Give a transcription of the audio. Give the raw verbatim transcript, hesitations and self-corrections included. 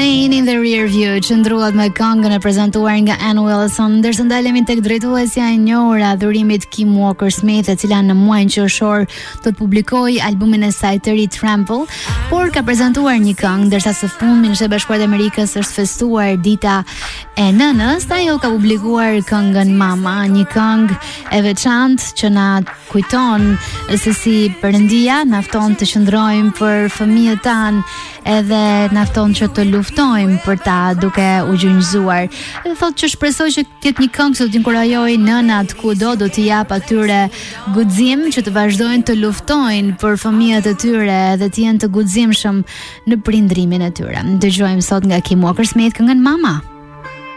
Rain in the rear view, qëndruat me këngën e prezantuar nga Ann Wilson, ndërsa ndalemi tek drejtuesja e njohur e adhurimit Kim Walker Smith, e cila në muajin qershor do të publikojë albumin e saj të ri Trample, por ka prezantuar një këngë, ndërsa së fundmi në Shtetet Bashkuara të Amerikës është festuar dita e nënës, ajo ka publikuar këngën Mama, një këngë e veçantë që na kujton se si Perëndia na fton të qëndrojmë për fëmijët tan, edhe na fton që të luftojmë për ta duke u gjunjëzuar. Dhe thotë që shpresoj që të jetë një këngë që do t'inkurajojë nënat kudo, do t'i jap atyre guxim që të vazhdojnë të luftojnë për fëmijët e tyre dhe të jenë të guximshëm në prindrimin e tyre. Dëgjojmë sot nga Kim Walker Smith këngën Mama.